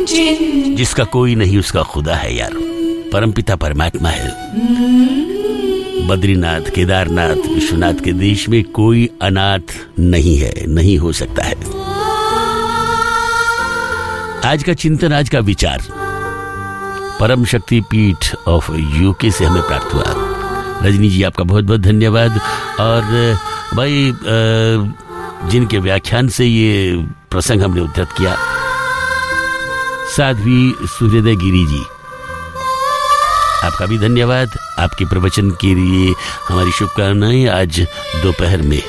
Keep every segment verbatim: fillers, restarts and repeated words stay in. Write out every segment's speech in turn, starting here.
जिसका कोई नहीं उसका खुदा है यार, परमपिता परमात्मा है। बद्रीनाथ, केदारनाथ, विश्वनाथ के देश में कोई अनाथ नहीं है, नहीं हो सकता है। आज का चिंतन, आज का विचार परम शक्ति पीठ ऑफ यूके से हमें प्राप्त हुआ। रजनी जी आपका बहुत बहुत धन्यवाद। और भाई जिनके व्याख्यान से ये प्रसंग हमने उद्धृत किया, साध्वी सूर्योदय गिरी जी, आपका भी धन्यवाद। आपके प्रवचन के लिए हमारी शुभकामनाएं। आज दोपहर में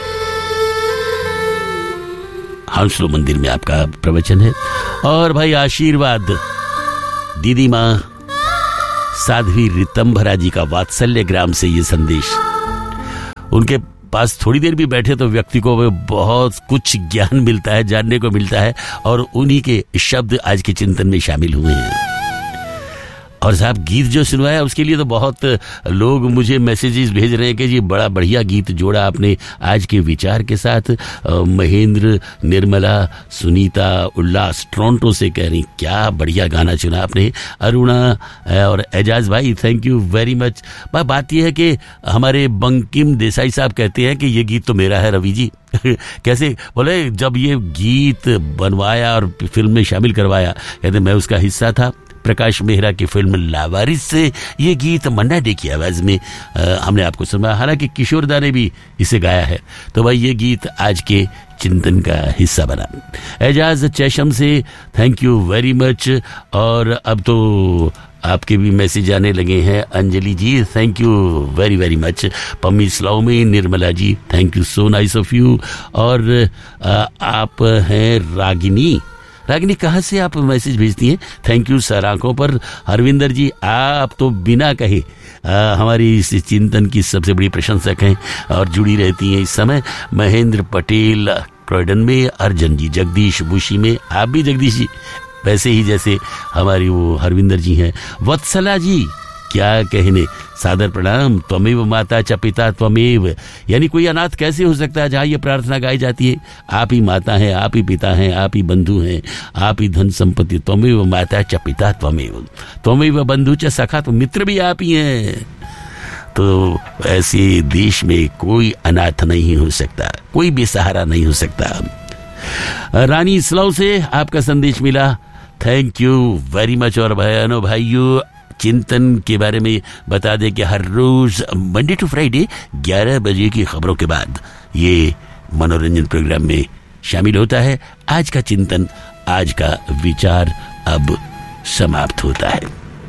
हांसलो मंदिर में आपका प्रवचन है। और भाई आशीर्वाद दीदी माँ साध्वी रितंभरा जी का वात्सल्य ग्राम से ये संदेश, उनके पास थोड़ी देर भी बैठे तो व्यक्ति को बहुत कुछ ज्ञान मिलता है, जानने को मिलता है, और उन्हीं के शब्द आज के चिंतन में शामिल हुए हैं। और साहब गीत जो सुनवाया उसके लिए तो बहुत लोग मुझे मैसेजेस भेज रहे हैं कि जी बड़ा बढ़िया गीत जोड़ा आपने आज के विचार के साथ। महेंद्र, निर्मला, सुनीता, उल्लास टोरंटो से कह रही क्या बढ़िया गाना चुना आपने। अरुणा और एजाज भाई थैंक यू वेरी मच। बात यह है कि हमारे बंकिम देसाई साहब कहते हैं कि ये गीत तो मेरा है रवि जी। कैसे बोले, जब ये गीत बनवाया और फिल्म में शामिल करवाया, कहते मैं उसका हिस्सा था। प्रकाश मेहरा की फिल्म लावारिस से ये गीत मन्ना डे की आवाज में आ, हमने आपको सुना, हालांकि किशोर दा ने भी इसे गाया है। तो भाई ये गीत आज के चिंतन का हिस्सा बना। एजाज चैशम से थैंक यू वेरी मच। और अब तो आपके भी मैसेज आने लगे हैं। अंजलि जी thank you very very much. Pammi स्लाउमी, Nirmala ji thank you so nice of you. और आ, आप हैं रागिनी। रागिनी कहाँ से आप मैसेज भेजती हैं? थैंक यू सर आंखों पर। हरविंदर जी आप तो बिना कहे आ, हमारी इस चिंतन की सबसे बड़ी प्रशंसक हैं और जुड़ी रहती हैं इस समय। महेंद्र पटेल क्रॉयडन में, अर्जन जी जगदीश बुशी में, आप भी जगदीश जी वैसे ही जैसे हमारी वो हरविंदर जी हैं। वत्सला जी क्या कहने, सादर प्रणाम। त्वमेव माता च पिता त्वमेव, यानी कोई अनाथ कैसे हो सकता है जहाँ ये प्रार्थना गाई जाती है। आप ही माता हैं, आप ही पिता हैं, आप ही बंधु हैं, आप ही धन संपत्ति। त्वमेव माता च पिता त्वमेव, त्वमेव बंधु च सखा, तो मित्र भी आप ही हैं। तो ऐसे देश में कोई अनाथ नहीं हो सकता, कोई बेसहारा नहीं हो सकता। रानी इस्लाव से आपका संदेश मिला, थैंक यू वेरी मच। और भाइयों भाइयों चिंतन के बारे में बता दें कि हर रोज मंडे टू फ्राइडे ग्यारह बजे की खबरों के बाद ये मनोरंजन प्रोग्राम में शामिल होता है। आज का चिंतन, आज का विचार अब समाप्त होता है।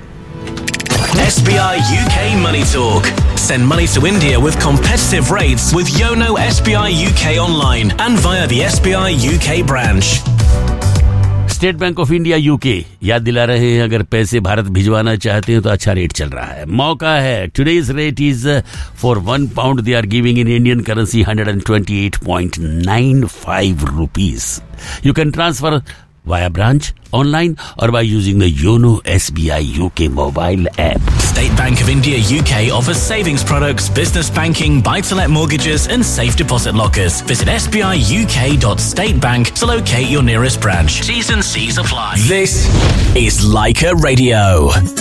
S B I U K Money Talk. Send money to India with competitive rates with Yono S B I U K online and via the S B I U K branch. State bank of India UK याद दिला रहे हैं, अगर पैसे भारत भिजवाना चाहते हैं तो अच्छा रेट चल रहा है, मौका है। Today's rate is for one pound they are giving in Indian currency hundred twenty eight point nine five rupees. You can transfer via branch, online or by using the Yono S B I U K mobile app. State Bank of India U K offers savings products, business banking, buy-to-let mortgages and safe deposit lockers. Visit s b i u k dot state bank to locate your nearest branch. T's and C's apply. This is Leica Radio.